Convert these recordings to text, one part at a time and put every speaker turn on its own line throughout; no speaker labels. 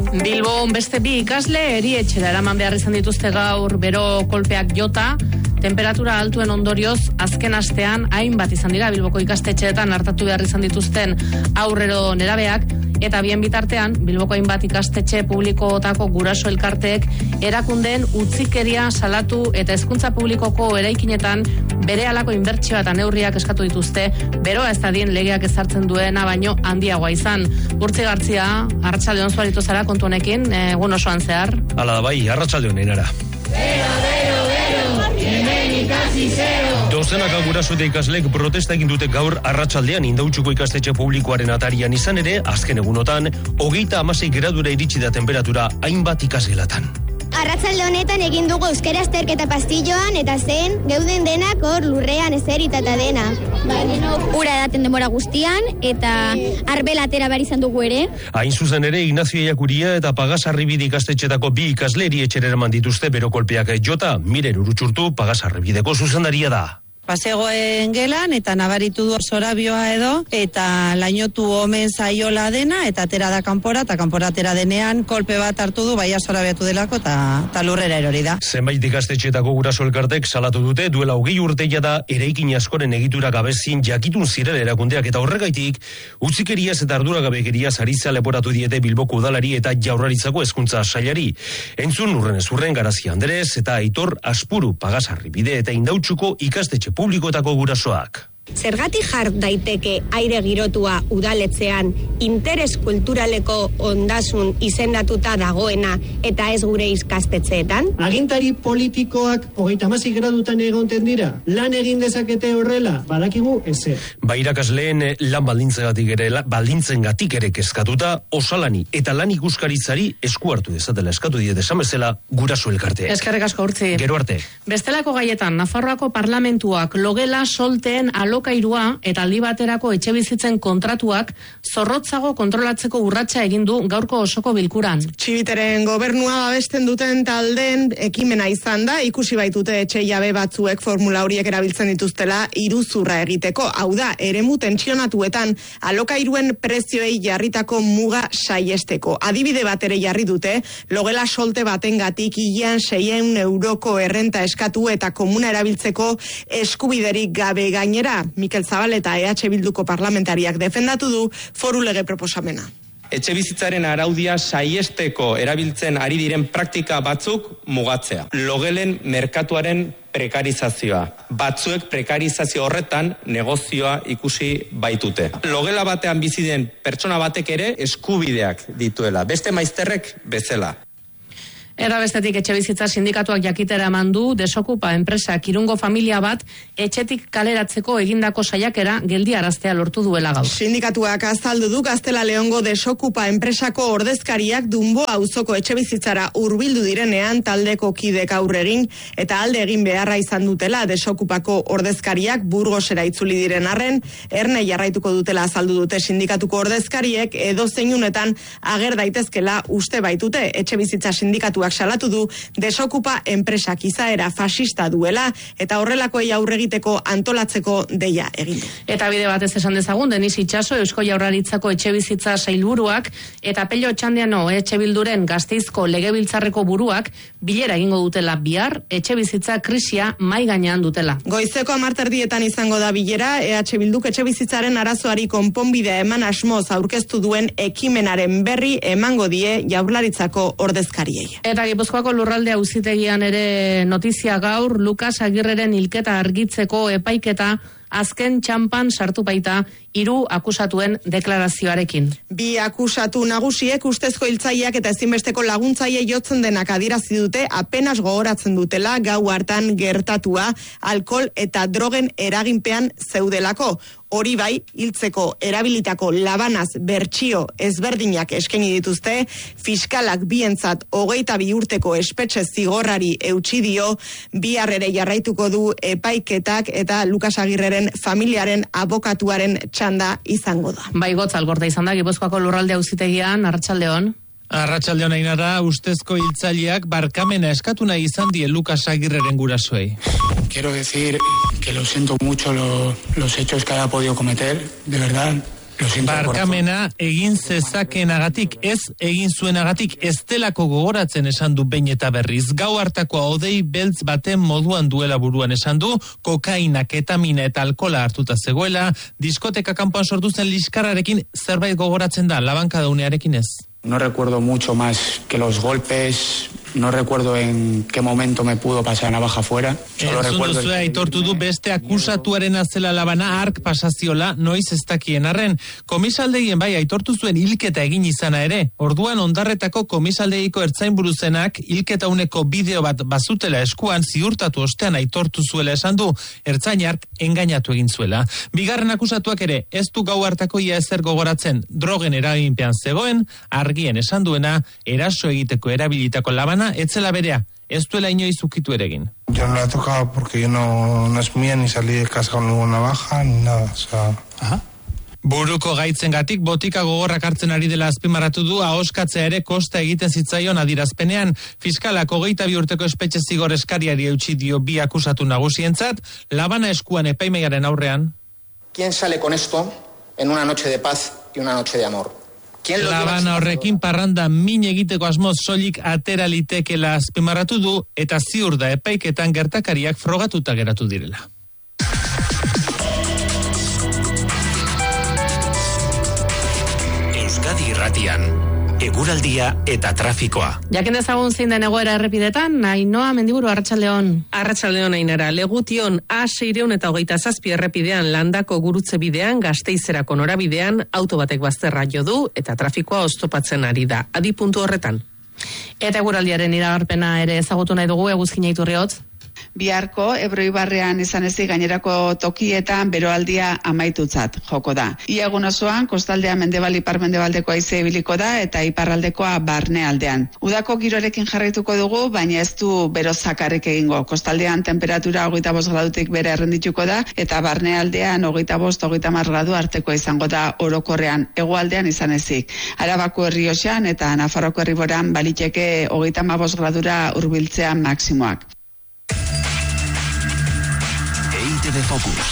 Bilbon beste bi ikasle erietxera eraman behar izan dituzte gaur bero kolpeak jota. Temperatura altuen ondorioz azken astean hainbat izan dira Bilboko ikastetxeetan hartatu behar izan dituzten aurrero nerabeak, eta bien bitartean Bilboko hainbat ikastetxe publikootako guraso elkarteek erakundeen utzikeria salatu eta hezkuntza publikoko eraikinetan berehalako inbertsioa eta neurriak eskatu dituzte, beroa ez dadin legeak ezartzen duena baino handiagoa izan. Urtzi Gartzia, arratsaldeon zuaritu zara kontu honekin, egun osoan zehar.
Hala da bai, arratsaldeon einara. Dozenaka guraso eta ikaslek protesta egin dute gaur arratsaldean Indautxuko ikastetxe publikoaren atarian, izan ere, azken egunotan, 36 gradura iritsi da temperatura hainbat ikasgelatan.
Arratsalde honetan egin dugu euskara azterketa pastilloan eta zen geuden denak hor lurrean eserita eta dena. Ura edaten denbora guztian eta arbel atera behar izan dugu ere.
Hain zuzen ere, Ignacio Iakuria eta Pagasarribide ikastetxetako bi ikasleri etxera eraman dituzte bero kolpeak jota. Miren Urutxurtu Pagasarribideko zuzendaria da.
Pasegoen gelan eta nabaritu du zorabioa edo eta lainotu omen zaiola dena eta atera da kanpora eta kanpora atera denean kolpe bat hartu du baia zorabiatu delako eta lurrera erori da.
Zenbait ikastetxeetako guraso elkartek salatu dute duela 20 urteia da eraikin askoren egitura gabezin jakitun zirela erakundeak eta horregaitik utzikeriaz eta arduragabekeriaz aritza leporatu diete Bilboko udalari eta Jaurlaritzako hezkuntza sailari. Entzun urrenez urren Garazia Andrés eta Aitor Aspuru Pagasarribide eta Indautxuko ikastetxe publikotako gurasoak.
Zergatik jar daiteke aire girotua udaletzean interes kulturaleko ondasun izendatuta dagoena eta ez gure ikastetxeetan?
Agintari politikoak 36 gradutan egonten dira. Lan egin dezakete horrela, badakigu ezer.
Ba irakasleen lan baldintzengatik ere kezkatuta, osalani eta lan ikuskaritzari esku hartu dezatela eskatu diete esan bezala guraso elkarteek.
Eskerrik asko, Urtzi.
Gero arte.
Bestelako gaietan, Nafarroako parlamentuak logela solteen alokairua eta aldi baterako etxebizitzen kontratuak zorrotzago kontrolatzeko urratsa egin du gaurko osoko bilkuran.
Txibiteren gobernua babesten duten taldeen ekimena izan da, ikusi baitute etxe jabe batzuek formula horiek erabiltzen dituztela iruzurra egiteko. Hau da, eremu tentsionatuetan alokairuen prezioei jarritako muga saiesteko. Adibide bat ere jarri dute, logela solte batengatik hilean 600 euroko errenta eskatu eta komuna erabiltzeko eskubiderik gabe. Gainera, Mikel Zabaleta EH Bilduko parlamentariak defendatu du foru lege proposamena.
Etxebizitzaren araudia saiesteko erabiltzen ari diren praktika batzuk mugatzea. Logelen merkatuaren prekarizazioa. Batzuek prekarizazio horretan negozioa ikusi baitute. Logela batean bizi den pertsona batek ere eskubideak dituela. Beste maizterrek bezala.
Era bestetik etxebizitza sindikatuak jakitera eman du Desokupa enpresak Irungo familia bat etxetik kaleratzeko egindako saiakera geldiaraztea lortu duela gaur.
Sindikatuak azaldu du Gaztela Leongo Desokupa enpresako ordezkariak Dunbo auzoko etxebizitzara hurbildu direnean taldeko kidek aurre egin eta alde egin beharra izan dutela Desokupako ordezkariak Burgosera itzuli diren arren, erne jarraituko dutela azaldu dute sindikatuko ordezkariek edo zeinunetan ager daitezkela uste baitute. Etxebizitza sindikatuak salatu du Desokupa enpresak izaera fascista duela eta horrelakoei aurre egiteko antolatzeko deia egin du.
Eta bide batez esan dezagun, Denis Itxaso Eusko Jaurlaritzako etxebizitza sailburuak eta Pello Otxandiano EH Bilduren Gasteizko legebiltzarreko buruak bilera egingo dutela bihar, etxebizitza krisia mai gainean dutela.
Goizeko 10:00 izango da bilera, EH Bilduk etxebizitzaren arazoari konponbidea eman asmoz aurkeztu duen ekimenaren berri emango die Jaurlaritzako ordezkariei.
Eta Gipuzkoako lurralde auzitegian ere notizia gaur, Lukas Agirreren hilketa argitzeko epaiketa azken txampan sartu baita 3 akusatuen deklarazioarekin.
2 akusatu nagusiek ustezko hiltzaileak eta ezinbesteko laguntzaile jotzen denak adierazi dute apenas gogoratzen dutela gau hartan gertatua alkohol eta drogen eraginpean zeudelako. Hori bai, hiltzeko erabilitako labanaz bertsio ezberdinak eskaini dituzte, fiskalak bientzat 22 urteko espetxe zigorrari eutsi dio, bihar ere jarraituko du epaiketak eta Lukas Agirreren familiaren abokatuaren txanda izango da.
Bai, Gotzal Gorta izan da Gipuzkoako lurralde auzitegian, arratsaldeon.
Arratsaldeon Ainara, ustezko hiltzaileak barkamena eskatu nahi izan die Lukas Agirreren gurasoei.
Quiero decir que lo siento mucho los hechos que haya podido cometer, de verdad.
Barkamena egin zezakenagatik, ez egin zuenagatik, ez delako gogoratzen esan du behin eta berriz. Gau hartakoa odei beltz baten moduan duela buruan esan du, kokaina, ketamina eta alkola hartuta zegoela, diskoteka kanpoan sortu zen liskarrarekin zerbait gogoratzen da, labankadaunearekin ez.
No recuerdo mucho más que los golpes, no recuerdo en qué momento me pudo pasar navaja fuera. Solo recuerdo
duzue aitortu du beste akusatuaren azela labana ark pasaziola noiz ez dakien arren. Komisaldegien bai aitortu zuen hilketa egin izana ere. Orduan Ondarretako komisaldegiko ertzainburuzenak hilketa uneko bideo bat bazutela eskuan ziurtatu ostean aitortu zuela esan du, ertzainark engainatu egin zuela. Bigarren akusatuak ere ez du gau hartako ia ezer gogoratzen, drogen eraginpean zegoen, argien esan duena, eraso egiteko erabilitako labana, etzela berea, ez duela inoiz ukitu ere egin.
Yo no la he tocado porque yo no es mía, ni salí de casa con ninguna navaja, ni nada, o sea...
Aha. Buruko gaitzengatik botika gogorrak hartzen ari dela azpimarratu du, ahoskatzea ere kosta egiten zitzaion adirazpenean. Fiskalak 22 urteko espetxe zigor eskariari eutsi dio bi akusatu nagusientzat, labana eskuan epaimaiaren aurrean.
¿Quién sale con esto en una noche de paz y una noche de amor?
Labana horrekin parranda min egiteko asmoz soilik atera litekela azpimarratu du eta ziur da epaiketan gertakariak frogatuta geratu direla.
Euskadi Irratian, eguraldia eta trafikoa.
Jakin dezagun zein den egoera errepidetan, Ainhoa Mendiburu, arratsaldeon.
Arratsaldeon Ainara, Legution A627 errepidean Landako gurutze bidean, Gasteizerako norabidean, auto batek bazterra jo du eta trafikoa oztopatzen ari da. Adi puntu horretan.
Eta eguraldiaren iragarpena ere ezagutu nahi dugu, Eguzkin Iturriotz.
Biharko, Ebro ibarrean izan ezik gainerako tokietan beroaldia amaitutzat joko da. Ia egun osoan, kostaldea mendebal ipar-mendebaldeko haize ibiliko da eta iparraldekoa barnealdean. Udako girorekin jarraituko dugu, baina ez du bero zakarrik egingo. Kostaldean temperatura 25 gradutik bere errendituko da eta barnealdean 25-30 gradu arteko izango da orokorrean, hegoaldean izan ezik. Arabako Errioxan eta Nafarroko Herriboran baliteke 35 gradura hurbiltzea maksimoak.
EITB Focus.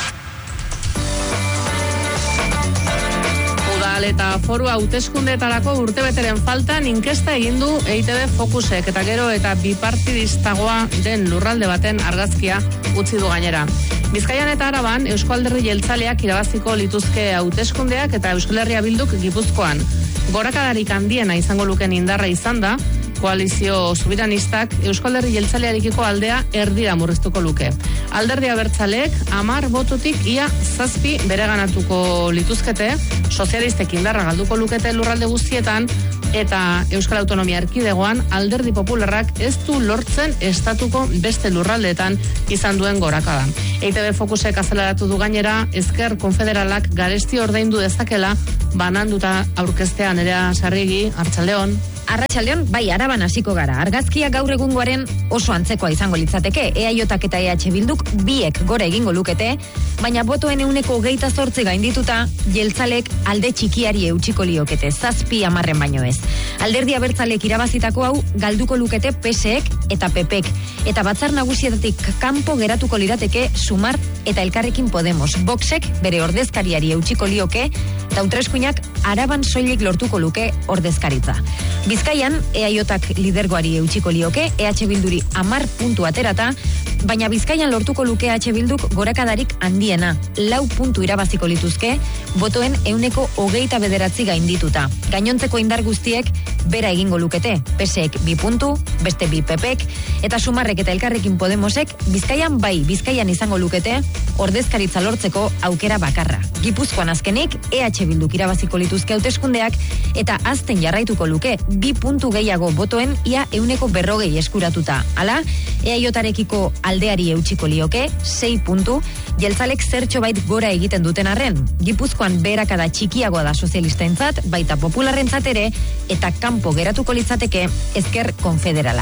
Udal eta foru hauteskundeetarako urtebeteren faltan inkesta egin du EITB Focusek eta gero eta bipartidistagoa den lurralde baten argazkia utzi du gainera. Bizkaian eta Araban Eusko Alderdi Jeltzaleak irabaziko lituzke hauteskundeak eta Euskal Herria Bilduk Gipuzkoan. Gorakadarik handiena izango luken indarra izan da, koalizio subiranistak Euskal Herri Jeltzalearekiko aldea erdira murriztuko luke. Alderdi abertzaleek 10 bototik ia 7 bereganatuko lituzkete, sozialistek indarra galduko lukete lurralde guztietan, eta Euskal Autonomia Erkidegoan Alderdi Popularrak ez du lortzen estatuko beste lurraldeetan izan duen gorakada. EITB Focusek azeleratu du gainera, Ezker Konfederalak garesti ordaindu dezakela bananduta aurkeztean. Nerea Sarrigi, arratsaldeon.
Arratsaldeon, bai, Araban hasiko gara. Argazkia gaur egungoaren oso antzekoa izango litzateke. EAJak eta EH Bilduk biek gora egingo lukete, baina botoen 28 gaindituta, jeltzalek alde txikiari eutsiko liokete, 7-10 baino ez. Alderdi abertzalek irabazitako hau galduko lukete PSek eta PPek, eta batzar nagusietatik kanpo geratuko lirateke Sumar eta Elkarrekin Podemos. Voxek bere ordezkariari eutsiko lioke, eta Hauteskundeak Araban soilik lortuko luke ordezkaritza. Bizkaian, EAJak lidergoari eutsiko lioke, EH Bilduri 10 puntu aterata, baina Bizkaian lortuko luke EH Bilduk gorakadarik handiena, 4 puntu irabaziko lituzke, botoen 29 gaindituta. Gainontzeko indar guztiek bera egingo lukete, PSek 2 puntu, beste 2 PPek, eta Sumarrek eta Elkarrekin Podemosek Bizkaian bai, Bizkaian izango lukete, ordezkaritza lortzeko aukera bakarra. Gipuzkoan azkenik, EH Bilduk irabaziko lituzke hauteskundeak, eta azten jarraituko luke 2 puntu gehiago botoen ia 140 eskuratuta. Hala, EAJarekiko aldeari eutsiko lioke 6 puntu, jeltzalek zertxo bait gora egiten duten arren. Gipuzkoan beherakada txikiagoa da sozialistentzat, baita popularrentzat ere, eta kanpo geratuko litzateke Ezker Konfederala.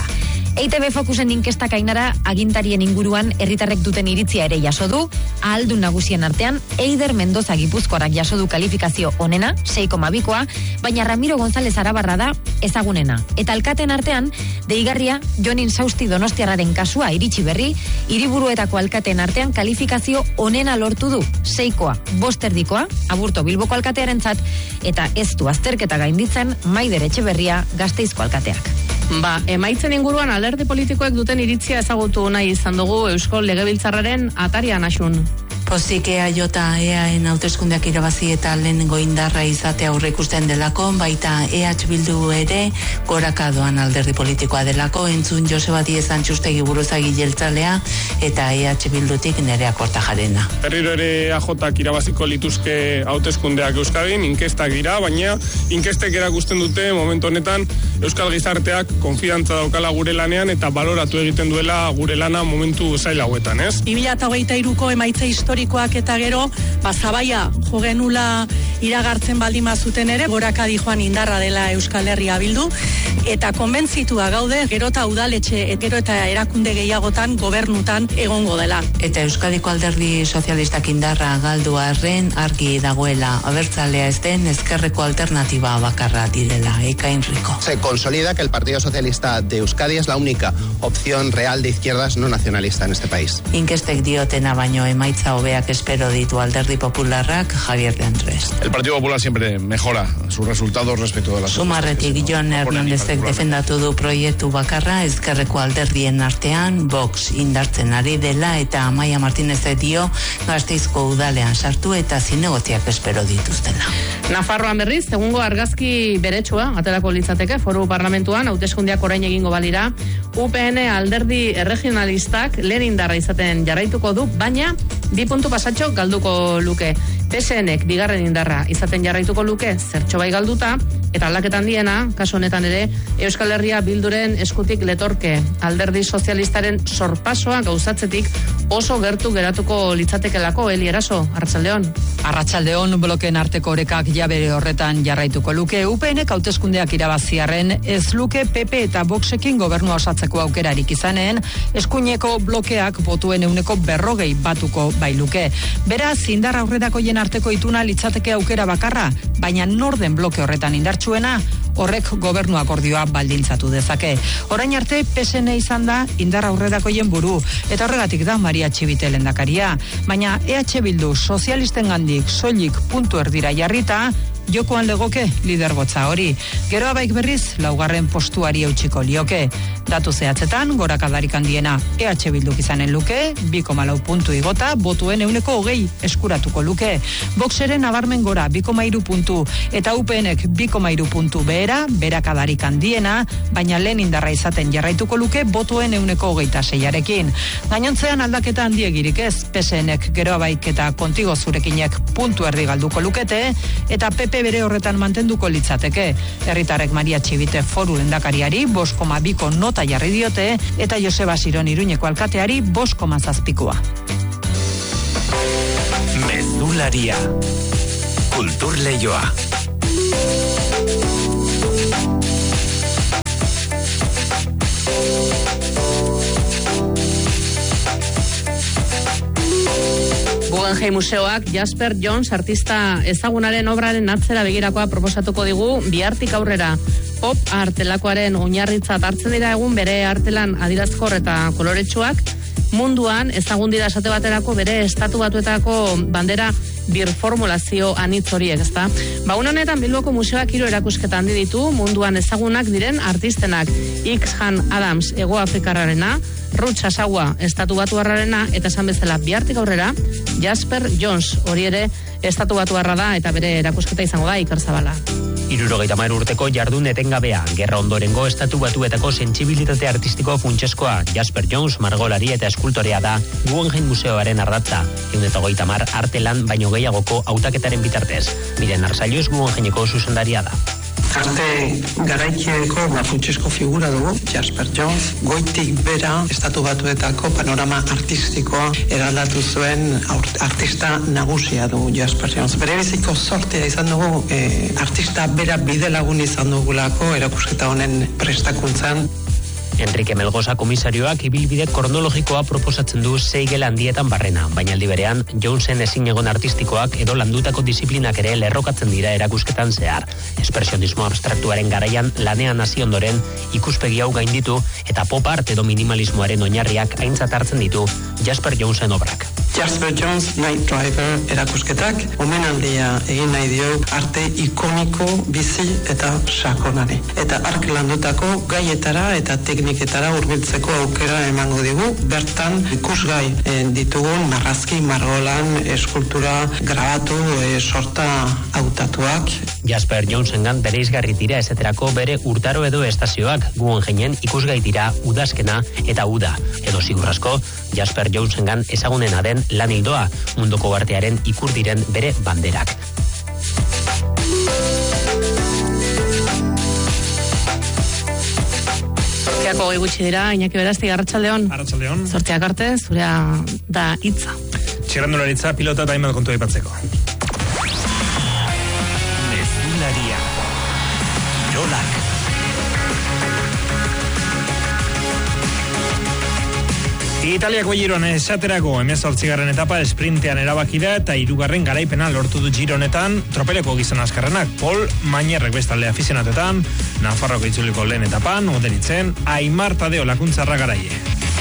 EITB Fokusen inkestak Ainara agintarien inguruan herritarrek duten iritzia ere jaso du. Ahaldun nagusien artean Eider Mendoza Gipuzkoarrak jaso du kalifikazio onena, 6,2koa, baina Ramiro González Arabarra da ezagunena. Eta alkateen artean deigarria Jon Insausti Donostiarraren kasua iritsi berri, hiriburuetako alkateen artean kalifikazio onena lortu du, 6koa, 5erdikoa, Aburto Bilboko alkatearentzat, eta ez du azterketa gainditzen Maider Etxeberria Gasteizko alkateak.
Emaitzen inguruan alderdi politikoek duten iritzia ezagutu nahi izan dugu Eusko Legebiltzarraren atarian asun.
Pozik EAJ-EAen hauteskundeak irabazi eta lehenengo indarra izate aurre ikusten delako, baita EH Bildu ere gorakadoan alderdi politikoa delako, entzun Joseba Diez Antxustegi buruzagi jeltzalea eta EH Bildutik Nerea Kortajarena.
Berriro ere AJak irabaziko lituzke hauteskundeak Euskadin, inkestak dira, baina inkestek erakusten dute momentu honetan Euskal Gizarteak konfidantza daukala gure lanean eta baloratu egiten duela gure lana momentu zail hauetan, ez?
2023ko emaitza historikoak eta gero, zabaia jogenula iragartzen baldin bazuten ere, gorakadi joan indarra dela Euskal Herria Bildu, eta konbentzitua gaude, gero eta udaletxe, gero eta erakunde gehiagotan, gobernutan egongo dela.
Eta Euskadiko Alderdi Sozialistak indarra galdu arren argi dagoela abertzalea ez den ezkerreko alternatiba bakarra direla, Ekain Rico.
Se consolida que el Partido Socialista de Euskadi es la única opción real de izquierdas no nacionalista en este país.
Inkestek diotena baino emaitza hobeak espero ditu Alderdi Popularrak, Javier de Andrés.
El Partido Popular siempre mejora sus resultados respecto de las...
Sumarretik Jon Hernándezek defendatu du proiektu bakarra ezkerreko alderdien artean, Vox indartzen ari dela eta Amaia Martínezek dio Gasteizko udalean sartu eta zinegotziak espero dituztela.
Nafarroan berriz, egungo argazki beretsua, aterako litzateke, foru parlamentuan, hauteskundeak orain egingo balira, UPN alderdi erregionalistak lehen indarra izaten jarraituko du, baina 2 puntu pasatxo galduko luke. PSNek bigarren indarra izaten jarraituko luke, zertxo bai galduta, eta aldaketan diena, kasu honetan ere, Euskal Herria Bilduren eskutik letorke alderdi sozialistaren sorpasoa gauzatzetik oso gertu geratuko litzatekelako, Eli Eraso, Arratsaldeon.
Arratsaldeon, bloken arteko orekak jabere horretan jarraituko luke. UPNek hauteskundeak irabaziarren ez luke PP eta Voxekin gobernua osatzeko aukerarik izanen, eskuineko blokeak botuen 40% batuko bailuke. Beraz, indar aurrerakoien arteko ituna litzateke aukera bakarra, baina norden bloke horretan indartsuena, horrek gobernu akordioa baldintzatu dezake. Orain arte PSN izan da indar aurrerakoien buru, eta horregatik da Maria Txibite lehendakaria, baina EH Bildu sozialistengandik soilik puntu erdira jarrita, jokoan legoke lidergotza hori. Gero abaik berriz, 4. postuari eutxiko lioke. Datu zehatzetan, gorakadarik handiena EH Bilduk izanen luke, 2,4 puntu igota, botuen 20% eskuratuko luke. Voxeren nabarmen gora, 2,3 puntu, eta UPNek 2,3 puntu behera, berakadarik handiena, baina lehen indarra izaten jarraituko luke, botuen 26%arekin. Gainontzean aldaketa handiegirik ez, PSNek gero abaik eta kontigo zurekinek puntu erdi galduko lukete, eta PP bere horretan mantenduko litzateke. Herritarrek Maria Txibite foru lehendakariari 5,2 nota jarri diote eta Joseba Siron Iruñeko alkateari 5,7.
Mezularia. Kulturleioa.
Guggenheim Museoak Jasper Jones artista ezagunaren obraren atzera begirakoa proposatuko digu bihartik aurrera. Pop artelakoaren oinarritzat hartzen dira egun bere artelan adirazkor eta koloretsuak, munduan ezagun dira esate baterako bere estatu batuetako bandera birformulazio anitz horiek, ezta? Une honetan Bilboko Museoak 3 erakusketa handi ditu, munduan ezagunak diren artistenak, X. Han Adams Hego Afrikarrarena, Ruth Sasawa estatu batuarrarena, eta esan bezala bihartik aurrera Jasper Jones, hori ere estatu batuarra da eta bere erakusketa izango da Iker Zabala.
70 urteko jardun etengabea, gerra ondorengo estatu batuetako sentsibilitate artistiko funtseskoa, Jasper Jones margolari eta eskultorea da Guggenheim Museoaren ardatza, 130 artelan baino gehiagoko hautaketaren bitartez. Miren Arsailuz Guggenheimeko zuzendaria da.
Arte garaikieko funtsesko figura dugu, Jasper Jones, goitik bera estatu batuetako panorama artistikoa eraldatu zuen artista nagusia du Jasper Jones. Bere biziko sortea izan dugu, artista bera bide lagun izan dugulako erakusketa honen prestakuntzan.
Enrique Melgosa komisarioak ibilbide kronologikoa proposatzen du 6 gela handietan barrena, baina aldi berean Jonesen ezin egon artistikoak edo landutako disiplinak ere lerrokatzen dira erakusketan zehar. Espresionismo abstraktuaren garaian lanean hasi ondoren ikuspegi hau gainditu eta pop art edo minimalismoaren oinarriak aintzat hartzen ditu Jasper Jonesen obrak.
Jasper Jones Night Driver erakusketak omenaldia egin nahi dio arte ikoniko, bizi eta sakonari. Eta ark landutako gaietara eta tekniketara hurbiltzeko aukera emango digu. Bertan ikusgai ditugun marrazki, margolan, eskultura, grabatu, sorta hautatuak.
Jasper Jonesengan bereizgarri dira esaterako bere urtaro edo estazioak, Guggenheinen ikusgai dira udazkena eta uda. Edo sigurrasko, Jasper Jonesengan ezagunena den lan ildoa, munduko artearen ikur diren bere banderak.
Zortziako gutxi dira, Iñaki Berazti, Arratsaldeon.
Arratsaldeon.
Zortziak arte, zurea da hitza.
Txirrendularitza, pilota eta hainbat kontu aipatzeko.
Mezularia. Kirolak.
Italiako Giroan esaterako 18. etapa esprintean erabaki da eta 3. garaipena lortu du Giro honetan tropeleko gizon azkarrenak Pol Mañerrek bestalde afizionatetan, Nafarroko itzuliko lehen etapan, Oderitzen, Aimar Tadeo lakuntzarra garaie.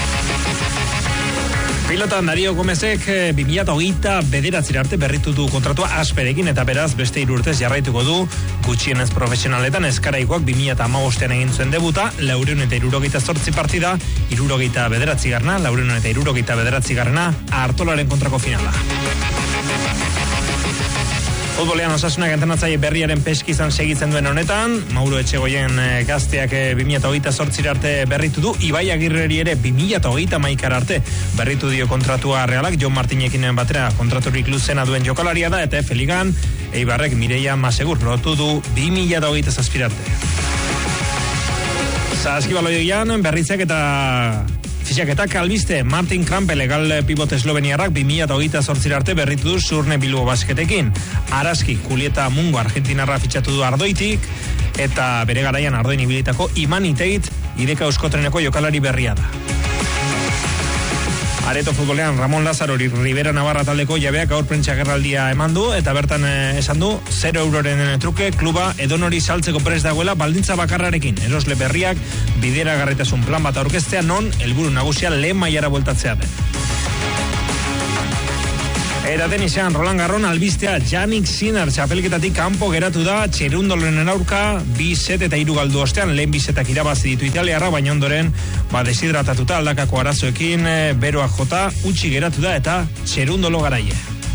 Pilotan Dario Gomezek 2029 arte berritu du kontratua Asperekin eta beraz beste 3 urtez jarraituko du gutxienez profesionaletan. Eskaraikoak 2015ean egin zuen debuta, 478 partida, 79garrena, 479garrena Artolaren kontrako finala. Futbolean Osasunak entrenatzaile berriaren peskizan segitzen duen honetan, Mauro Etxegoien gazteak 2028 arte berritu du, Ibai Agirreri ere 2031 arte berritu dio kontratua Realak, Jon Martinekin batera kontraturik luzena duen jokalaria da, eta Feligan, Eibarrek Mireia Masegur lotu du 2027 arte. Saskibaloian berritzek eta fitxaketak albiste, Martin Krampe legal pivot esloveniarrak 2028 arte berritu du Surne Bilbo basketekin. Araski, Julieta Mungo argentinarra fitxatu du Ardoitik, eta bere garaian Ardoin ibilitako Iman Iteit Ideka Euskotreneko jokalari berria da. Areto futbolean Ramon Lázaro Rivera Navarra taldeko jabeak gaur prentsa agerraldia eman du, eta bertan esan du 0 euroren truke kluba edonori saltzeko prest dagoela baldintza bakarrarekin. Erosle berriak bideragarritasun plan bat aurkeztea non helburu nagusia lehen mailara bueltatzea den. Eta tenisean Roland Garros albistea Jannik Sinner txapelketatik kanpo geratu da txerundoloren aurka 2 set eta 3 galdu ostean lehen 2 setak irabazi ditu italiarra, baina ondoren deshidratatuta aldakako arazoekin beroa jota utzi geratu da eta txerundolo garaie.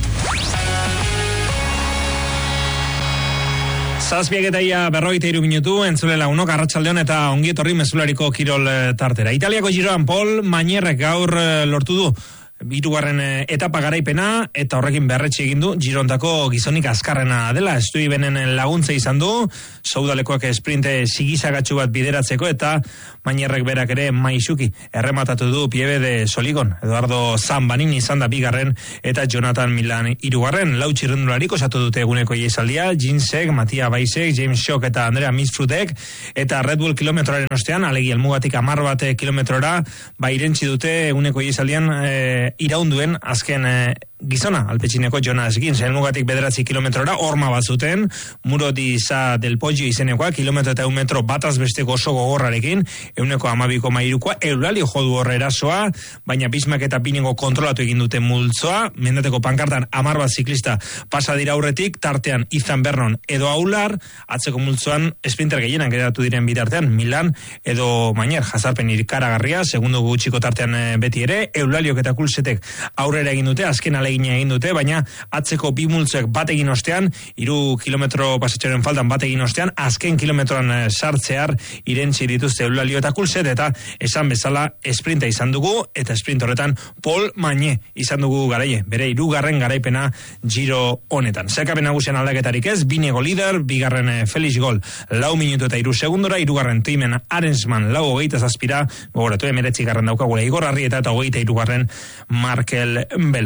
Zazpiak eta ia 43 minutu, entzule lagunok, Arratsaldeon eta ongietorri mezulariko kirol tartera. Italiako Giroan Pol Mañerrek gaur lortu du 3. etapa garaipena eta horrekin berretxe egin du Girontako gizonik azkarrena dela. Estui benen laguntza izan du, Saudalekoak sprinte sigisagatxu bat bideratzeko eta Mañerrek berak ere maisuki errematatu du Pieve de Soligon. Eduardo Zambanin izan da 2. eta Jonathan Milan 3. Lau txirrendularik osatu dute eguneko iezaldia, Jinsek, Matia Baisek, James Shock eta Andrea Misfrutek, eta Red Bull kilometroaren ostean, alegi elmugatik 10 kilometrora, irentzi dute eguneko iezaldian iraunduen azken gizona, alpetxineko Jonas Gins, elmugatik 9 kilometrora, horma bat zuten, Muro di Sa del Poggio izenekoa, kilometro eta 1 metro bataz besteko oso gogorrarekin, 1,2,3koa, Eulalio jodu horre erasoa, baina Bismak eta Piningo kontrolatu egin dute multzoa, mendateko pankartan 10 bat ziklista pasa dira aurretik, tartean Izan Bernon edo Aular, atzeko multzoan sprinter gehienan geratu diren bitartean, Milan edo Mañer, jazarpen ikaragarria, segundo gutxiko tartean beti ere, Eulaliok eta Kulsetek aurrera egin dute, azken alegina egin dute, baina atzeko 2 multzoek bat egin ostean, 3 kilometro pasatxoren faltan bat egin ostean, azken kilometroan sartzear irentzi dituzte Eulalio eta Kulset, eta esan bezala esprinta izan dugu, eta sprint horretan Pol Mañe izan dugu garaie, bere 3. garaipena Giro honetan. Zekapen nagusian aldaketarik ez, Binego lider, 2. Felix Gol, 4 minutu eta 3 segundora, 3. Timen Arensman, 4:27, gogoratu 19 daukagula Igor Arrieta eta 23. Markel Beloki.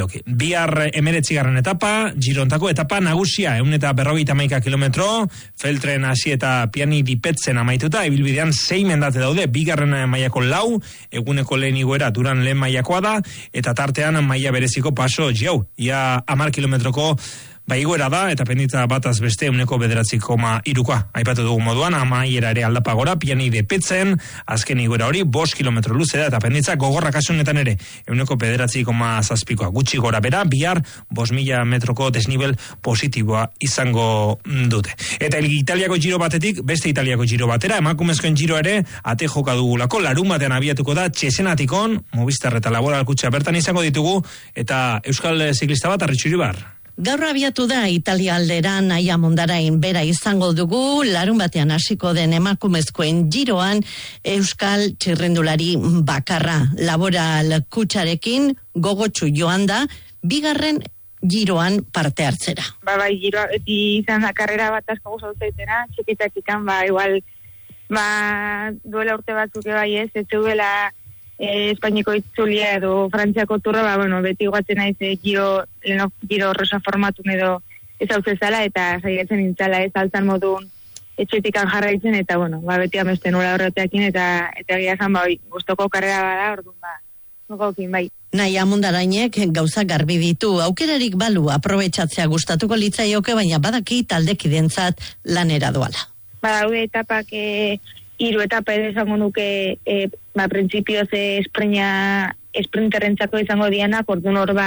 Bihar 19. etapa, Girontako etapa nagusia, 151 kilometro, Feltren hasi eta Piani dipetzen amaituta, ibilbidean 6 mendate daude, bigarren mailako 4, eguneko lehen igoera Duran lehen mailakoa da, eta tartean maila bereziko paso jau, ia 10 kilometroko igoera da, eta penditza bataz beste 1,9,3 aipatu dugu moduan, amaiera ere aldapa gora, Piani dipetzen, azken igoera hori 5 kilometro luze da, eta penditza gogorra kasunetan ere 1,9,7 gutxi gora bera, bihar 5.000 metroko desnivel positiboa izango dute. Eta Italiako giro batetik, beste Italiako giro batera, emakumezkoen giro ere, ate joka dugulako, larun batean abiatuko da, Txesenatikon, Movistar eta Laboral kutxa bertan izango ditugu, eta Euskal ziklista bat, Arritxu Iribar.
Gaur abiatu da Italia aldera Naia Mondarain bera izango dugu, larun batean hasiko den emakumezkoen giroan Euskal txirrendulari bakarra. Laboral kutxarekin gogotsu joan da, bigarren giroan parte hartzera.
Bai, giroa beti izan da karrera bat asko guztautena, txikitakikan, igual, duela urte batzuk bai ez zuela Espainiko itzulia edo Frantziako turra, beti guatzen naiz giro rosa formatun edo ez hau zezala, eta saiatzen nintzala ez altzan modun etxetikan jarraitzen, eta beti amesten ura horreteakin, eta egia zan, guztoko karrera bada, orduan, gogokin, bai.
Naia Mondarainek gauza garbi ditu, aukerarik balu aprobetxatzea gustatuko litzaioke, baina badaki taldekidentzat lanera doala.
Badaude etapak, 3 etapa edo izango nuke, printzipioz esprinterrentzako izango dianak, orduan hor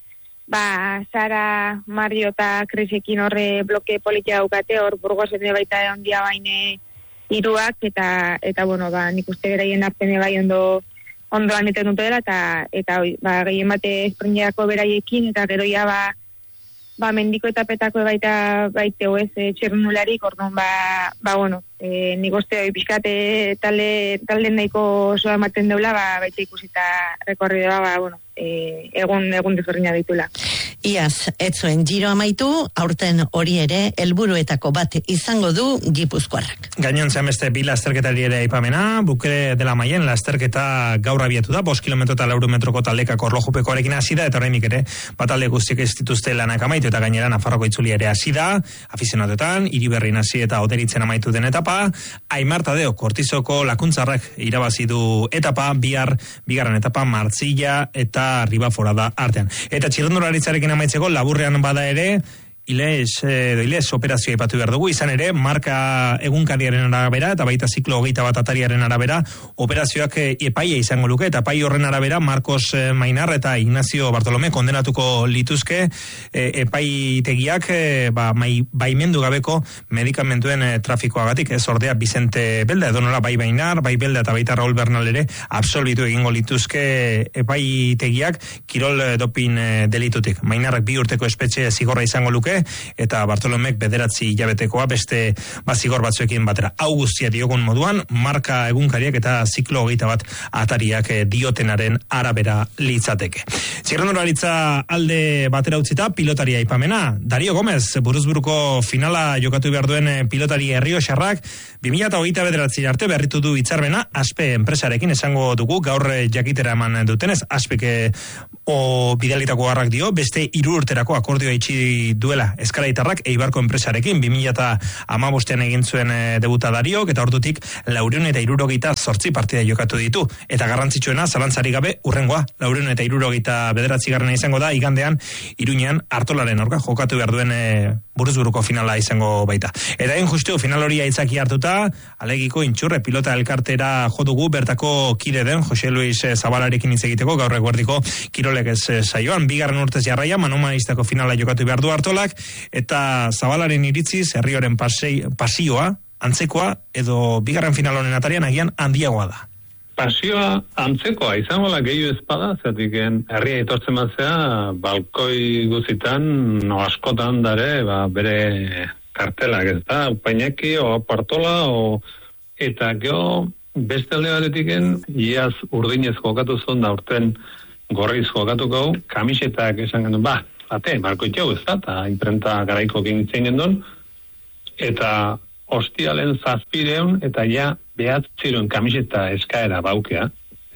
Sara, Mario eta Kresekin horre bloke politia daukate, hor Burgosen baita ondia baine 3, eta nik uste beraien artene bai ondo aneten dute dela, eta gehien bate esprinterako beraiekin, eta gero ja mendiko etapetako baite hoez txirrendularik, orduan nik uste hori pixkate talde nahiko osoa ematen deula, baita ikusita rekorridoa, egun desberdina ditula.
Iaz, ez zuen giro amaitu, aurten hori ere helburuetako bat izango du Gipuzkoarrak.
Gainon zean beste bi lasterketari ere aipamena, Bukere dela Maien lasterketa gaur abiatu da, 5 kilometro eta 4 metroko taldekako erlojupekoarekin hasi da, eta oraindik ere batalde guztiek ez dituzte lanak amaitu, eta gainera Nafarroko itzuli ere hasi da, afizionatetan, Iriberrin hasi eta Oteritzen amaitu den etapa, Aimar Tadeo Kortizoko lakuntzarrak irabazi du etapa, bigarren etapa Martzilla eta Ribaforada artean. Eta txirrendularitzarekin amaitzeko laburrean bada ere, Iles operazioa ipatu behar dugu, izan ere, marka egunkariaren arabera, eta baita ziklo 21 atariaren arabera, operazioak epaia izango luke, eta epai horren arabera, Marcos Mainar eta Ignacio Bartolome kondenatuko lituzke epaitegiak baimendu gabeko medikamentuen trafikoagatik, ez ordea Vicente Belda, edo nola bai Mainar, bai Belda eta baita Raúl Bernal ere, absolbitu egingo lituzke epaitegiak kirol dopin delitutik. Mainarrak 2 urteko espetxe zigorra izango luke, eta Bartolomek 9 hilabetekoa beste zigor batzuekin batera. Hau guztia diogun moduan, marka egunkariak eta ziklo 21 atariak diotenaren arabera litzateke. Txirrendularitza alde batera utzita, pilotaria aipamena. Dario Gomez, buruzburuko finala jokatu behar duen pilotari Errioxarrak, 2029 arte berritu du hitzarmena Aspe enpresarekin, esango dugu gaur jakitera eman dutenez, Aspeke bidalitako garrak dio, beste 3 urterako akordioa itxi duela Eskalaitarrak Eibarko enpresarekin 2015 egin zuen debuta Dariok, eta ordutik 468 partida jokatu ditu, eta garrantzitsuena zalantzari gabe urrengoa 469 izango da, igandean Iruñean Artolaren aurka jokatu behar duen buruzburuko finala izango baita. Eta egin justu final hori aitzaki hartuta, Alegiko Intxurre pilota elkartera jodugu bertako kide den Jose Luis Zabalarekin hitz egiteko, gaur eguerdiko kirolek ez saioan, bigarren urtez jarraia manomanistako finala jokatu behar du Artolak, eta Zabalaren iritziz herrioren pasioa, antzekoa, edo bigarren final honen atarian agian handiagoa da.
Pasioa antzekoa izango la gehiu ezpada, zertik herria etortzen batzea, balkoi guzitan, askotan dare, bere kartelak, ez da, Painaki, Artola, eta geho, beste alde batetik iaz urdinez jokatu zon da urten gorriz jokatuko, kamisetak esan genuen, marko itxau ez da, eta imprenta garaiko gintzen gendun, eta ostialen 700 eta ja behatziron kamiseta eskaera baukea,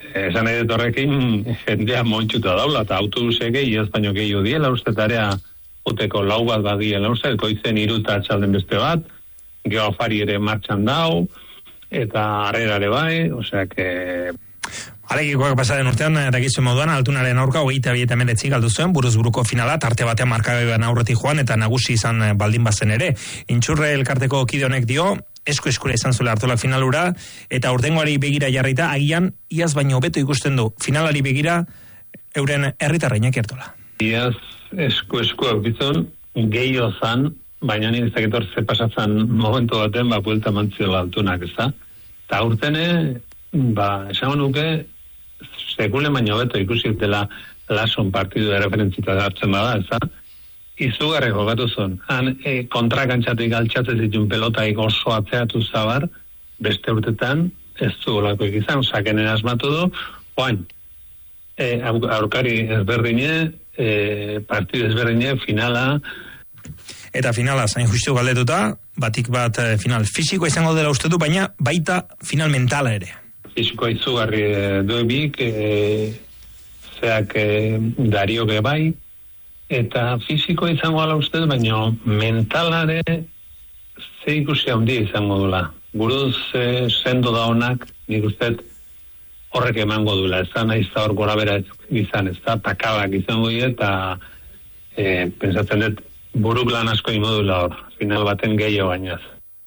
Esan nahi dut horrekin jendea montxuta daula, eta autobusek ez baino gehiago diela, uste tarea uteko lau bat badiela, uste, koizen iruta txalden beste bat, geofari ere martxan dau, eta harrerare bai, osea que...
Alegikoak pasaren urtean, dakizu moduan, Altunaren aurka 22 galdu zuen, buruz buruko finala, tarte batean markagaiban aurretik joan, eta nagusi izan baldin bazen ere. Intxurre elkarteko kide honek dio, esku-eskura izan zuela hartolak finalura, eta urtengoari begira jarrita, agian, iaz baino hobeto ikusten du, finalari begira, euren herritarreinak hartola.
Iaz esku-esku aukizun, gehiago zan, baina nire zaketor ze pasatzen momentu baten, buelta mantziola Altunak, ez da? Eta urtene, esango nuke, sekule baino hobeto ikusi dela lason partidu de referentzita hartzen bada, ez da? Izugarri jokatu zuen. Han kontrakantzatik altxatzen zituen pelotaik oso atzeatu zabar, beste urtetan ez du olako ikizan, sakenen asmatu du, oain, aurkari ezberdine, partidu ezberdine, finala.
Eta finala, zain justu galdetuta, batik bat final fisiko izango dela uste du, baina baita final mentala ere.
Fisikoa izugarri duebik, zeak darioke bai, eta fisiko izango ala uste, baina mentalare ze ikusi handia izango dula. Buruz sendo da honak, nik uste horrek emango dula, ez da nahiz da hor gora bera izan, ez da pakalak izango dira, eta pensatzen dut buruk lan asko ingo dula hor, final baten gehiago bainaz.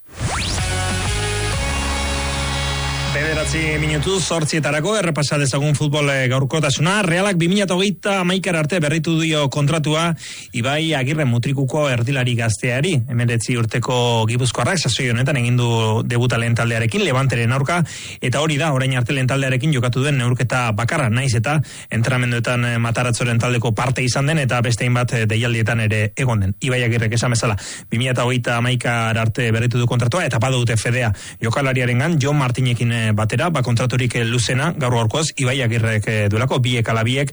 9 minutu, 8 errepasa dezagun futbol gaurkotasuna. Realak 2021 arte berritu dio kontratua Ibai Agirre Mutrikuko erdilari gazteari. 19 urteko Gipuzkoarrak sasoi honetan egin du debuta lehen taldearekin, Levanteren aurka, eta hori da, orain arte lehen taldearekin jokatu den neurketa bakarra, naiz eta entrenamenduetan Mataratzoren taldeko parte izan den, eta beste hainbat deialdietan ere egon den. Ibai Agirrek esan bezala, 2021 arte berritu du kontratua, eta badute fedea jokalariarengan, Jon Martinekin batera, kontraturik luzena, gaur gaurkoz, Ibai Agirrek duelako, biek ala biek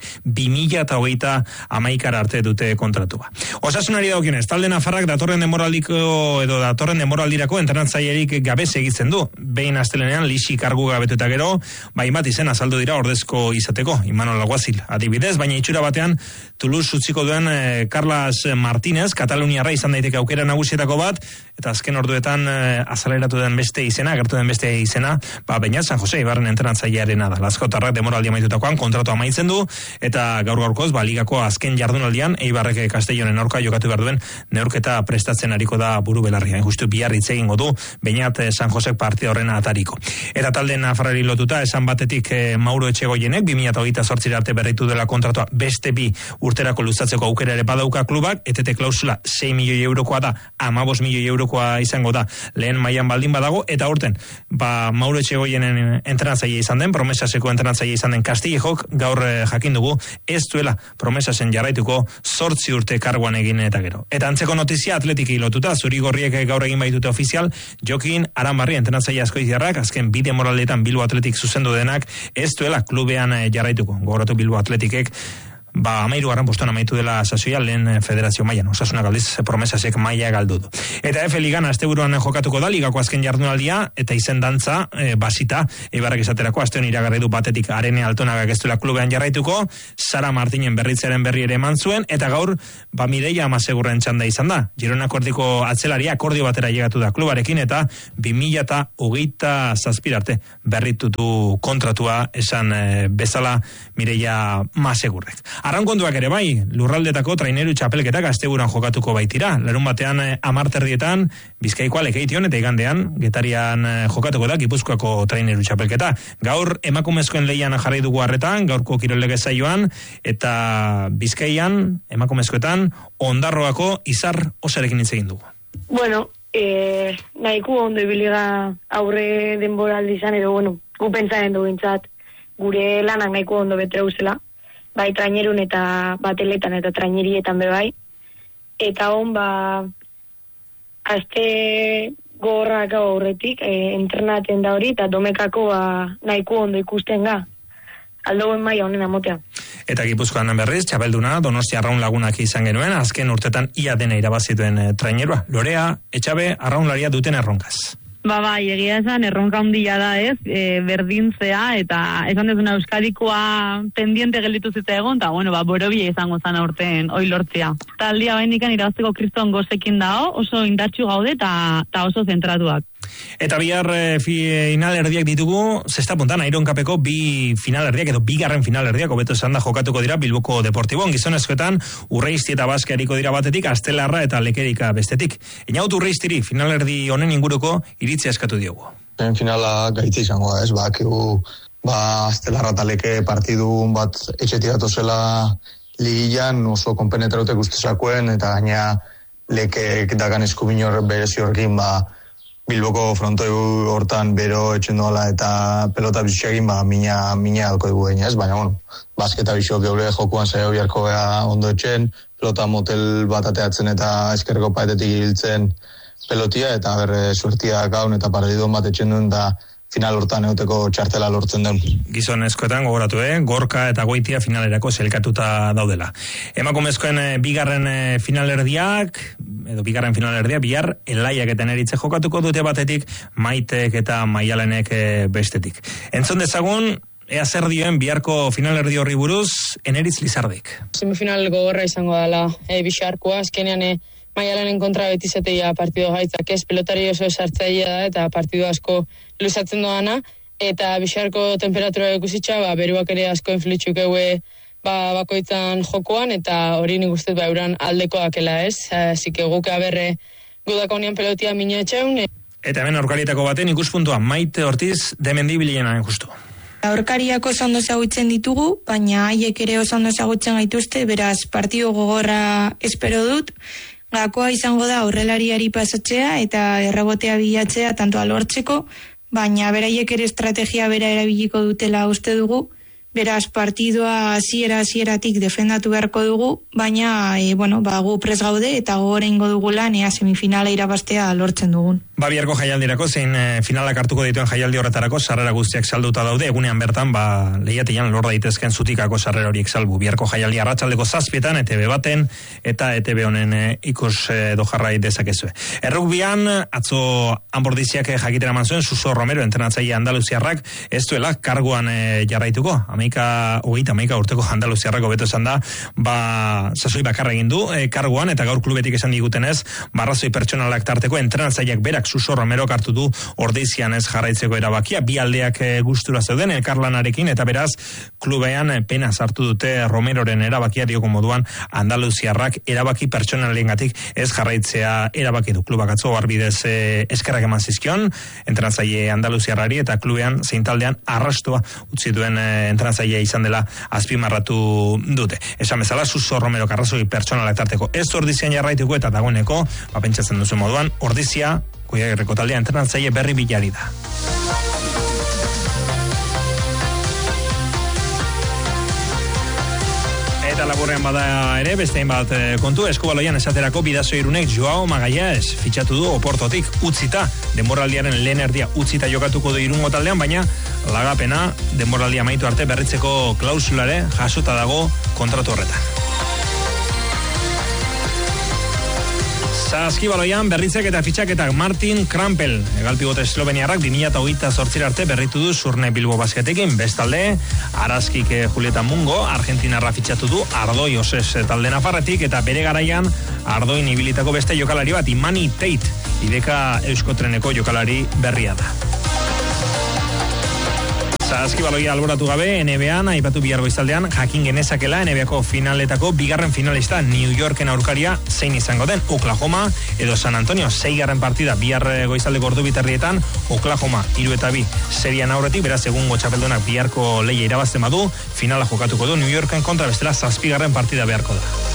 2021 arte dute kontratua. Osasunari daukionez, talde nafarrak datorren denboraldirako entrenatzaierik gabe segitzen du. Behin astelenean lixi kargu gabetu eta gero, bat izen azaldu dira ordezko izateko, Imanol Alguazil adibidez, baina itxura batean Toulouse utziko duen Carlas Martínez, Kataluniarra izan daiteke aukera nagusietako bat, eta azken orduetan azaleratu den beste izena, gertu den beste izena, baina San Jose Ibarren entrenatzailearena da. Lazkotarrak demoraldi amaitutakoan kontratu amaitzen du, eta gaur gaurkoz, ligako azken jardunaldian, Eibarrek Castellonen aurka jokatu behar duen neurketa prestatzen ariko da buru belarria. Justu bihar hitz egingo du, bainat San Josek partida horrena atariko. Eta talde nafarrari lotuta, esan batetik Mauro Etxegoienek, 2028 arte berritu dela kontratua beste bi urterako luzatzeko aukera ere badauka klubak, etete klausula 6 milioi eurokoa da, 15 milioi eurokoa izango da lehen mailan baldin badago, eta horten, Mauro Etxegoienen entrenatzaile izan den, promesaseko entrenatzaile izan den Castillejok, gaur jakin dugu, ez duela promesasen jarraituko 8 urte karguan egin eta gero. Eta antzeko notizia atletiki lotuta, Zurigorriek gaur egin baitute ofizial, Jokin Aranbarri entrenatzaile askoiziarrak, azken bide moraletan Bilbo Atletik zuzendu denak, ez duela klubean jarraituko. Gogoratu Bilbo Atletikek 13. postuan amaitu dela sasoia lehen federazio mailan. Osasunak aldiz promesasek maila galdu du. Eta F Ligan asteburuan jokatuko da, ligako azken jardunaldia, eta izen dantza basita, Eibarrak esaterako asteon iragarri du batetik Arene Altonagak ez duela klubean jarraituko, Sara Martinen berritzaren berri ere eman zuen, eta gaur Mireia Amasegurren txanda izan da. Gironako erdiko atzelaria akordio batera llegatu da klubarekin, eta 2027 arte berritutu kontratua esan bezala Mireia Amasegurrek. Arrankonduak ere bai, lurraldetako traineru txapelketak asteburuan jokatuko baitira. Larun batean 10:00 Bizkaikoa Lekeition eta igandean Getarian jokatuko da Gipuzkoako traineru txapelketa. Gaur emakumezkoen lehian jarri dugu harretan, gaurko kirolege saioan, eta Bizkaian emakumezkoetan Ondarroako Izar Osarekin hitz egin dugu.
Bueno, nahiko ondo ibiliga aurre denboraldi izan edo, gu pentsaren dugintzat, gure lanak nahiko ondo betre uzela. Bai trainerun eta bateletan eta trainerietan bebai. Eta aste gorrak aurretik entrenaten da hori, eta domekako nahiko ondo ikusten ga. Aldoen maila honen amotea.
Eta Gipuzkoan berriz, txapelduna, Donostia Arraun Lagunak izan genuen, azken urtetan ia dena irabazituen trainerua. Lorea, Etxabe, arraunlaria duten erronkaz.
Bai, egia esan, erronka handia da ez, berdintzea, eta esan dezuna Euskadikoa pendiente gelditu zita egon, eta borobia izango zan aurten hoi lortzea. Taldia bainikan irabazteko kriston gozekin dao, oso indartsu gaude eta oso zentratuak.
Eta bihar finalerdiak ditugu, zesta puntan, Iron Cupeko bi finalerdiak, edo bigarren finalerdiak, hobeto esan da jokatuko dira Bilboko Deportibon, gizonezkoetan Urreisti eta Baske hariko dira batetik, Astelarra eta Lekerika bestetik. Inaut Urreistiri finalerdi honen inguruko iritzia eskatu diogu.
Finala gaitza izango da, ez, bakigu, Astelarra eta Leke partidun bat etxetik datozela ligian, oso konpenetraute guztizakuen, eta gaina Lekek dagan eskumin berezi horrekin, Bilboko frontoi hortan bero etxen doala eta pelota biziagin, mina alko dugu ez, baina, basketa biziok geure jokuan zaio biharko gea ondo etxen, pelota motel bat ateatzen eta eskerreko paetetik hiltzen pelotia, eta suertia gaun eta partidun bat etxen duen, da final hortan euteko txartela lortzen duen.
Gizonezkoetan gogoratu, Gorka eta Goitia finalerako zelkatuta daudela. Emakumezkoen bigarren finalerdiak, edo bigarren finalerdia, bihar Elaiak eta Eneritze jokatuko dute batetik, Maitek eta Maialenek bestetik. Entzun dezagun, ea zer dioen biharko finalerdi horri buruz, Eneritz Lizardik.
Semifinal gogorra izango dela Bixarkoa, azkenean Maialenen kontra beti zateia partido gaitzak, ez pelotari oso esartzailea da eta partido asko luzatzen doana, eta Bixarko temperatura ikusitza, beruak ere asko influitxuk egue bakoitzan jokoan, eta hori nik ustez euran aldeko akela ez, asik guk aberre gudako nian pelotia mina etxeun.
Eta hemen aurkarietako baten ikuspuntua Maite Ortiz demendibiliena justu.
Aurkariak oso ondo ezagutzen ditugu, baina haiek ere oso ondo ezagutzen gaituzte, beraz partido gogorra espero dut. Gakoa izango da aurrelariari pasatzea eta errebotea bilatzea tanto alortzeko, baina beraiek ere estrategia bera erabiliko dutela uste dugu, beraz partidua hasieratik defendatu beharko dugu, baina gu prest gaude eta gogora ingo dugu lan semifinala irabaztea lortzen dugun.
Biharko jaialdirako, zein finalak hartuko dituen jaialdi horretarako sarrera guztiak salduta daude, egunean bertan, lehiatian lor daitezken zutikako sarrera horiek salbu. Biharko jaialdi arratsaldeko 7 ETV baten eta ETV honen ikus dojarrai dezakezue. Errugbian, atzo Anbordiziak jakitera eman zuen, Suso Romero entrenatzaile andaluziarrak ez duela karguan jarraituko. 11 urteko andaluziarrako beto esan da, sasoi bakarra egin du karguan, eta gaur klubetik esan digutenez, arrazoi pertsonalak tarteko entrenatzaileak berak Suso Romero hartu du Ordeizian ez jarraitzeko erabakia, bi aldeak gustura zeuden elkarlanarekin, eta beraz klubean pena sartu dute Romeroren erabakia, dioko moduan andaluziarrak erabaki pertsonaliengatik ez jarraitzea erabaki du. Klubak atzo arbidez eskerrak eman zizkion entrenatzaile andaluziarrari, eta klubean zein taldean arrastoa utzi duen entrenatzailea izan dela azpimarratu dute. Esan bezala, Suso Romero arrazoi pertsonalak tarteko ez Ordizian jarraituko, eta dagoeneko, pentsatzen duzu moduan, Ordizia Goiagerriko taldea entrenatzaile berri bilari da. Eta laburrean bada ere, bestein bat kontu, Eskubaloian esaterako Bidasoa Irunek Joao Magallanes fitxatu du Oportotik utzita, denboraldiaren lehen erdia utzita jokatuko du Irungo taldean, baina lagapena denboraldia amaitu arte berritzeko klausulare jasota dago kontratu horretan. Saskibaloian berritzek eta fitxaketak Martin Krampel, egalpibote esloveniarrak 2028 arte berritu du Zurne Bilbo Basketekin, bestalde Araskik Julieta Mungo, Argentinarra fitxatu du Ardoi Oses talde nafarretik, eta bere garaian Ardoin ibilitako beste jokalari bat, Imani Tate, Ideka Euskotreneko jokalari berria da. Saskibaloia alboratu gabe, NBA-an aipatu bihar goizaldean jakin genezakela NBA-ko finaletako bigarren finalista New Yorken aurkaria zein izango den, Oklahoma edo San Antonio. 6. partida bihar goizaldeko ordu biterrietan, Oklahoma 3-2 serian aurretik, beraz egungo txapeldunak biharko leia irabazten badu, finala jokatuko du New Yorken kontra, bestela 7. partida beharko da.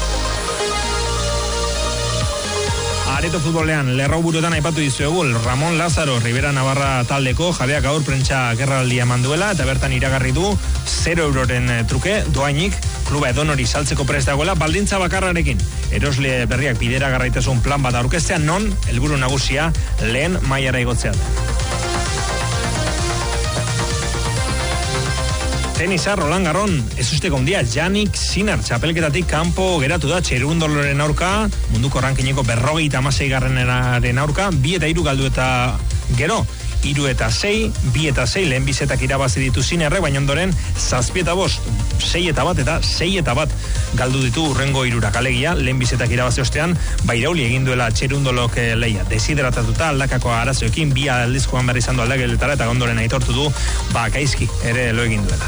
Areto futbolean, lerroburuetan aipatu dizuegu, Ramon Lázaro Rivera Navarra taldeko jabeak gaur prentsa gerraldia manduela, eta bertan iragarri du 0 euroren truke doainik kluba edonori saltzeko prest dagoela baldintza bakarrarekin. Erosle berriak bidera garraitasun plan bat aurkeztea, non helburu nagusia lehen mailara igotzea da. Tenisa, Roland Garros, ez usteko handia, Jannik Sinner txapelketatik kanpo geratu da Txerundoloren aurka, munduko rankineko 56. aurka, 2 eta 3 galdu eta Gero, 3 eta 6, 2 eta 6 lehen bizetak irabazi ditu Sinerre, baina ondoren 7 eta 5, 6 eta 1 eta 6 eta 1 galdu ditu urrengo hirurak. Alegia, lehen bizetak irabazi ostean, Irauli egin duela txerundolok leia. Desideratatuta aldakako arazoekin, 2 aldiz joan behar izan du aldageletara eta ondoren aitortu du, gaizki ere lo egin duela.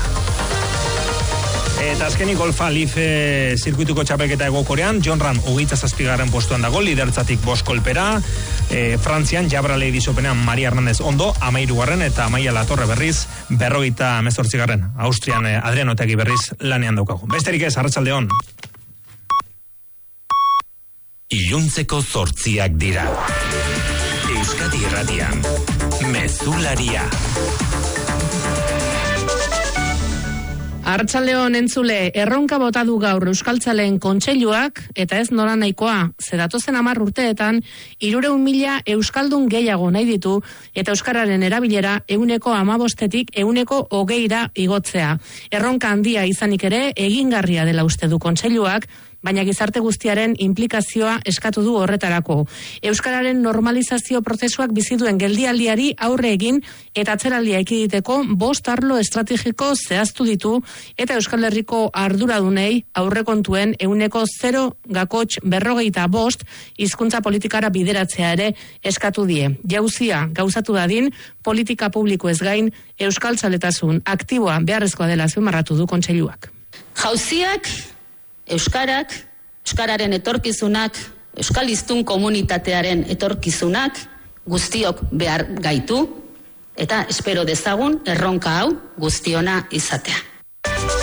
Eta azkenik golfa Leaf zirkuituko txapelketa Hegokorean, John Ram 27. postuan dago, lidertzatik 5 kolpera, Frantzian Jabra Ladies Openean Maria Hernandez ondo, 13. eta Amaia Latorre berriz 58. Austrian Adriano Otegi berriz lanean daukagu. Besterik ez, arratsaldeon.
Iluntzeko 8 dira. Euskadi Irratian, Mezularia.
Arratsaldeon entzule, erronka bota du gaur Euskaltzaleen kontseiluak, eta ez nora nahikoa, datozen 10 urteetan, 300.000 euskaldun gehiago nahi ditu, eta euskararen erabilera 15%tik 20% igotzea. Erronka handia izanik ere, egingarria dela uste du kontseiluak, baina gizarte guztiaren implikazioa eskatu du horretarako. Euskararen normalizazio prozesuak bizi duen geldialdiari aurre egin eta atzeraldia ekiditeko 5 arlo estrategiko zehaztu ditu eta Euskal Herriko arduradunei aurrekontuen 0,45 hizkuntza politikara bideratzea ere eskatu die. Jauzia gauzatu dadin, politika publiko ez gain, euskaltzaletasun aktiboa beharrezkoa dela azpimarratu du kontseiluak.
Jauziak Euskarak, Euskararen etorkizunak, Euskal hiztun komunitatearen etorkizunak guztiok behar gaitu eta espero dezagun erronka hau guztiona izatea.